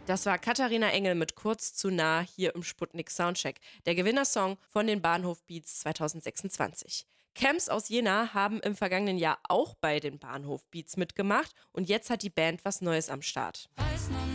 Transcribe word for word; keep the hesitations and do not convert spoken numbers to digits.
Das war Katharina Engel mit Kurz zu nah hier im Sputnik Soundcheck. Der Gewinnersong von den Bahnhof Beats zwanzig sechsundzwanzig. Camps aus Jena haben im vergangenen Jahr auch bei den Bahnhof Beats mitgemacht und jetzt hat die Band was Neues am Start. Weiß noch